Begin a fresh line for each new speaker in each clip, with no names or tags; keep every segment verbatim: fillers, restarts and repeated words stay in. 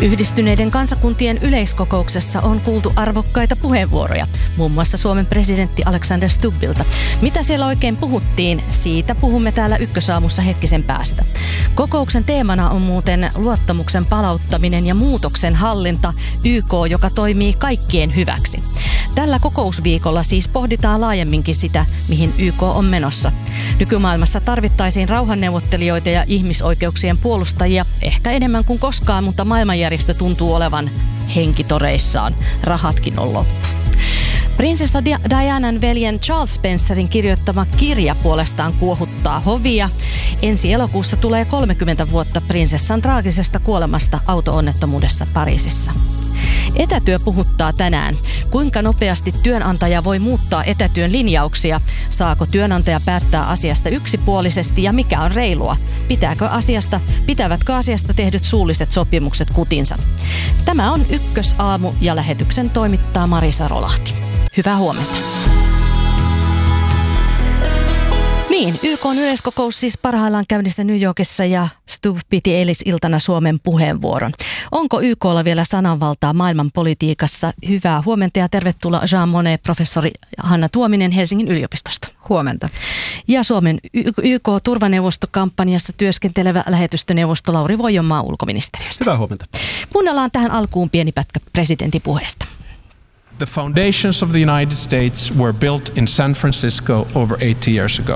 Yhdistyneiden kansakuntien yleiskokouksessa on kuultu arvokkaita puheenvuoroja, muun muassa Suomen presidentti Alexander Stubbilta. Mitä siellä oikein puhuttiin, siitä puhumme täällä Ykkösaamussa hetkisen päästä. Kokouksen teemana on muuten luottamuksen palauttaminen ja muutoksen hallinta, Y K, joka toimii kaikkien hyväksi. Tällä kokousviikolla siis pohditaan laajemminkin sitä, mihin Y K on menossa. Nykymaailmassa tarvittaisiin rauhanneuvottelijoita ja ihmisoikeuksien puolustajia ehkä enemmän kuin koskaan, mutta maailmanjärjestö tuntuu olevan henkitoreissaan. Rahatkin on loppu. Prinsessa Dianan veljen Charles Spencerin kirjoittama kirja puolestaan kuohuttaa hovia. Ensi elokuussa tulee kolmekymmentä vuotta prinsessan traagisesta kuolemasta auto-onnettomuudessa Pariisissa. Etätyö puhuttaa tänään. Kuinka nopeasti työnantaja voi muuttaa etätyön linjauksia? Saako työnantaja päättää asiasta yksipuolisesti ja mikä on reilua? Pitääkö asiasta, pitävätkö asiasta tehdyt suulliset sopimukset kutinsa? Tämä on Ykkösaamu ja lähetyksen toimittaa Marisa Rolahti. Hyvää huomenta. Niin, Y K:n yleiskokous siis parhaillaan käynnissä New Yorkissa ja Stubb piti eilisiltana Suomen puheenvuoron. Onko Y K:lla vielä sananvaltaa maailmanpolitiikassa? Hyvää huomenta ja tervetuloa Jean Monnet, professori Hanna Tuominen Helsingin yliopistosta.
Huomenta.
Ja Suomen Y K-turvaneuvostokampanjassa työskentelevä lähetystöneuvosto Lauri Voijonmaa ulkoministeriöstä.
Hyvää huomenta.
Kuunnellaan tähän alkuun pieni pätkä presidentin puheesta.
The foundations of the United States were built in San Francisco over eighty years ago.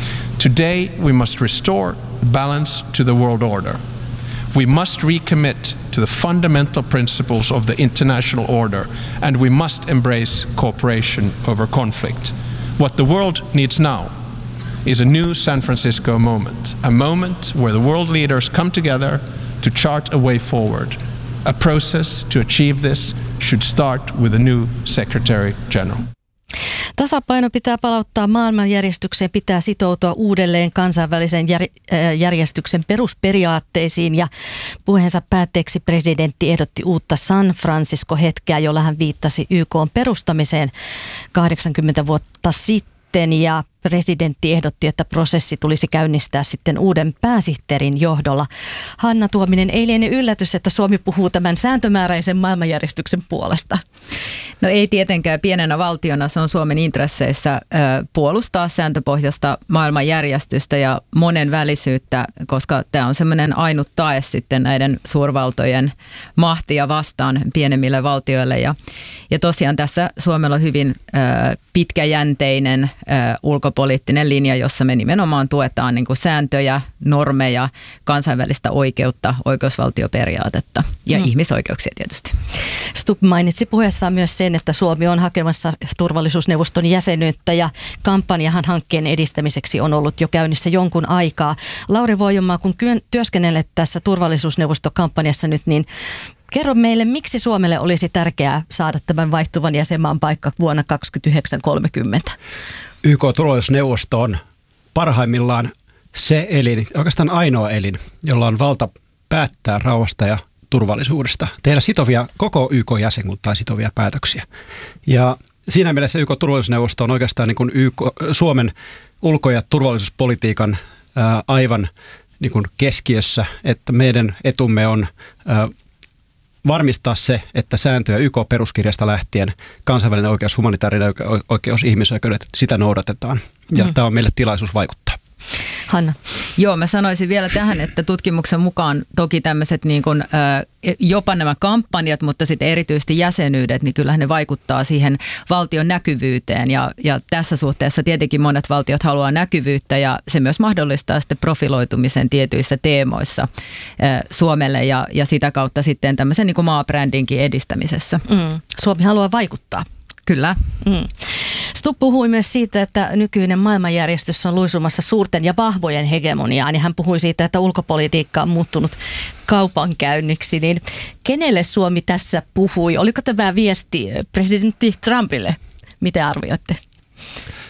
Today we must restore balance to the world order. We must recommit to the fundamental principles of the international order, and we must embrace cooperation over conflict. What the world needs now is a new San Francisco moment, a moment where the world leaders come together to chart a way forward. A process to achieve this should start with a new Secretary General.
Tasapaino pitää palauttaa maailmanjärjestykseen, pitää sitoutua uudelleen kansainvälisen jär- järjestyksen perusperiaatteisiin ja puheensa päätteeksi presidentti ehdotti uutta San Francisco-hetkeä, jolla hän viittasi Y K:n perustamiseen kahdeksankymmentä vuotta sitten. Ja presidentti ehdotti, että prosessi tulisi käynnistää sitten uuden pääsihteerin johdolla. Hanna Tuominen, ei liene yllätys, että Suomi puhuu tämän sääntömääräisen maailmanjärjestyksen puolesta.
No ei tietenkään, pienenä valtiona se on Suomen intresseissä ö, puolustaa sääntöpohjaista maailmanjärjestystä ja monenvälisyyttä, koska tämä on semmoinen ainut tae sitten näiden suurvaltojen mahtia vastaan pienemmille valtioille. Ja, ja tosiaan tässä Suomella on hyvin ö, pitkäjänteinen ö, ulkopoliittinen linja, jossa me nimenomaan tuetaan niin kuin sääntöjä, normeja, kansainvälistä oikeutta, oikeusvaltioperiaatetta ja mm. ihmisoikeuksia tietysti.
Stubb mainitsi puheessaan myös sen, että Suomi on hakemassa turvallisuusneuvoston jäsenyyttä ja kampanjahan hankkeen edistämiseksi on ollut jo käynnissä jonkun aikaa. Lauri Voijonmaa, kun työskennellet tässä turvallisuusneuvostokampanjassa nyt, niin kerro meille, miksi Suomelle olisi tärkeää saada tämän vaihtuvan jäsenmaan paikka vuonna kaksikymmentäyhdeksän kolmekymmentä?
Y K-turvallisuusneuvosto on parhaimmillaan se elin, oikeastaan ainoa elin, jolla on valta päättää rauhasta ja turvallisuudesta, tehdä sitovia, koko Y K-jäsenkuntaa sitovia päätöksiä. Ja siinä mielessä Y K-turvallisuusneuvosto on oikeastaan niin kuin Y K, Suomen ulko- ja turvallisuuspolitiikan ää, aivan niin kuin keskiössä, että meidän etumme on ää, varmistaa se, että sääntöjä Y K-peruskirjasta lähtien, kansainvälinen oikeus, humanitaarinen oikeus, ihmisoikeudet, sitä noudatetaan. Ja mm. tämä on meille tilaisuus vaikuttaa.
Hanna.
Joo, mä sanoisin vielä tähän, että tutkimuksen mukaan toki tämmöiset niin kuin, jopa nämä kampanjat, mutta sitten erityisesti jäsenyydet, niin kyllähän ne vaikuttaa siihen valtion näkyvyyteen. Ja, ja tässä suhteessa tietenkin monet valtiot haluaa näkyvyyttä ja se myös mahdollistaa sitten profiloitumisen tietyissä teemoissa Suomelle ja, ja sitä kautta sitten tämmöisen niin kuin maabrändinkin edistämisessä.
Mm. Suomi haluaa vaikuttaa.
Kyllä.
Mm. Stubb puhui myös siitä, että nykyinen maailmanjärjestys on luisumassa suurten ja vahvojen hegemoniaan, ja hän puhui siitä, että ulkopolitiikka on muuttunut kaupankäynniksi. Niin kenelle Suomi tässä puhui? Oliko tämä viesti presidentti Trumpille? Mitä arvioitte?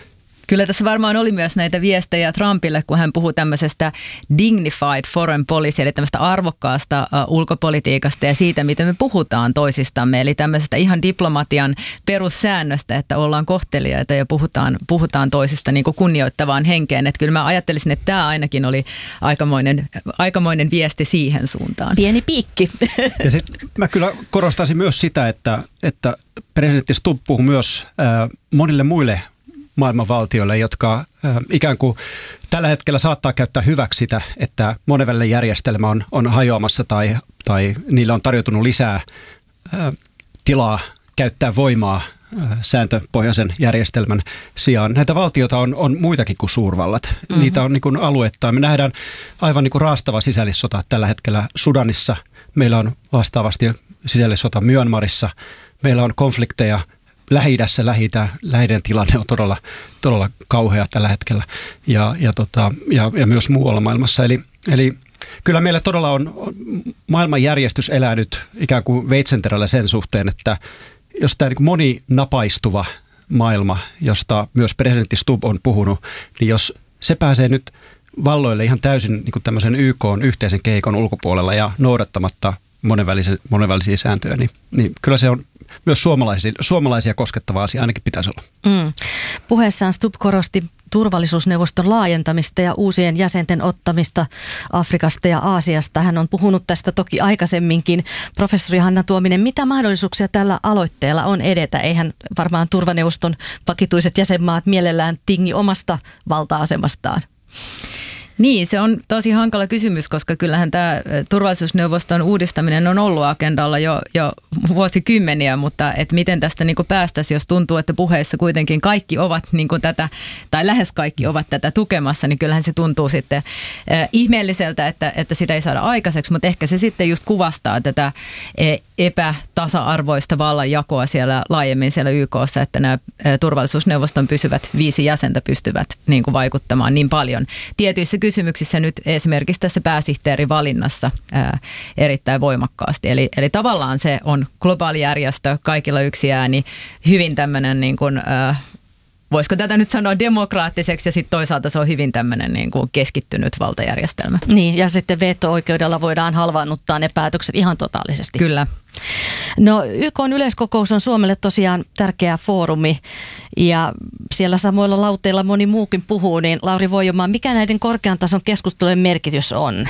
Kyllä tässä varmaan oli myös näitä viestejä Trumpille, kun hän puhui tämmöisestä dignified foreign policy, eli tämmöistä arvokkaasta uh, ulkopolitiikasta ja siitä, miten me puhutaan toisistamme. Eli tämmöisestä ihan diplomatian perussäännöstä, että ollaan kohteliaita ja puhutaan, puhutaan toisista niin kuin kunnioittavaan henkeen. Että kyllä mä ajattelisin, että tämä ainakin oli aikamoinen, aikamoinen viesti siihen suuntaan.
Pieni piikki.
Ja sit mä kyllä korostaisin myös sitä, että, että presidentti Stubb puhui myös äh, monille muille maailmanvaltioille, jotka äh, ikään kuin tällä hetkellä saattaa käyttää hyväksi sitä, että monenvälinen järjestelmä on, on hajoamassa tai, tai niillä on tarjoutunut lisää äh, tilaa käyttää voimaa äh, sääntöpohjaisen järjestelmän sijaan. Näitä valtioita on, on muitakin kuin suurvallat. Mm-hmm. Niitä on niin kuin alueittain. Me nähdään aivan niin kuin raastava sisällissota tällä hetkellä Sudanissa. Meillä on vastaavasti sisällissota Myanmarissa. Meillä on konflikteja Lähi-idässä, Lähi-idän tilanne on todella, todella kauhea tällä hetkellä ja, ja, tota, ja, ja myös muualla maailmassa. Eli, eli kyllä meillä todella on maailmanjärjestys elää nyt ikään kuin veitsenterällä sen suhteen, että jos tämä niin moninapaistuva maailma, josta myös presidentti Stubb on puhunut, niin jos se pääsee nyt valloille ihan täysin niin kuin tämmöisen Y K:n yhteisen kehikon ulkopuolella ja noudattamatta monenvälisiä, monenvälisiä sääntöjä, niin, niin kyllä se on myös suomalaisia, suomalaisia koskettava asia ainakin pitäisi olla.
Mm. Puheessaan Stubb korosti turvallisuusneuvoston laajentamista ja uusien jäsenten ottamista Afrikasta ja Aasiasta. Hän on puhunut tästä toki aikaisemminkin. Professori Hanna Tuominen, mitä mahdollisuuksia tällä aloitteella on edetä? Eihän varmaan turvaneuvoston vakituiset jäsenmaat mielellään tingi omasta valta-asemastaan.
Niin, se on tosi hankala kysymys, koska kyllähän tämä turvallisuusneuvoston uudistaminen on ollut agendalla jo, jo vuosikymmeniä, mutta et miten tästä niin kuin päästäisiin, jos tuntuu, että puheissa kuitenkin kaikki ovat niin kuin tätä, tai lähes kaikki ovat tätä tukemassa, niin kyllähän se tuntuu sitten eh, ihmeelliseltä, että, että sitä ei saada aikaiseksi, mutta ehkä se sitten just kuvastaa tätä eh, epätasa-arvoista vallanjakoa siellä laajemmin siellä Y K:ssa, että nämä eh, turvallisuusneuvoston pysyvät viisi jäsentä pystyvät niin kuin vaikuttamaan niin paljon tietyissä kysymyksissä nyt esimerkiksi tässä pääsihteerivalinnassa ää, erittäin voimakkaasti. Eli, eli tavallaan se on globaali järjestö, kaikilla yksi ääni, hyvin tämmöinen, niin kuin, ää, voisiko tätä nyt sanoa demokraattiseksi, ja sitten toisaalta se on hyvin tämmöinen niin kuin keskittynyt valtajärjestelmä.
Niin, ja sitten veto-oikeudella voidaan halvaannuttaa ne päätökset ihan totaalisesti.
Kyllä.
No Y K:n yleiskokous on Suomelle tosiaan tärkeä foorumi ja siellä samoilla lauteilla moni muukin puhuu, niin Lauri Voijomaa, mikä näiden korkean tason keskustelujen merkitys on?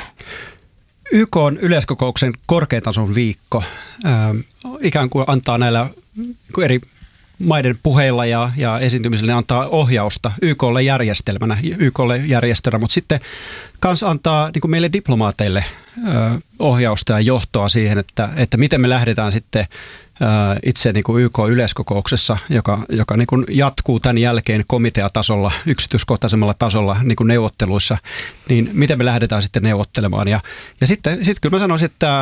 Y K:n yleiskokouksen korkean tason viikko äh, ikään kuin antaa näillä eri maiden puheilla ja, ja esiintymiselle antaa ohjausta Y K:lle järjestelmänä, Y K:lle järjestönä, mutta sitten kans antaa niin kuin meille diplomaateille ö, ohjausta ja johtoa siihen, että, että miten me lähdetään sitten ö, itse niin kuin Y K-yleiskokouksessa, joka, joka niin kuin jatkuu tämän jälkeen komiteatasolla, yksityiskohtaisemmalla tasolla niin kuin neuvotteluissa, niin miten me lähdetään sitten neuvottelemaan. Ja, ja sitten, sitten kyllä mä sanoisin, että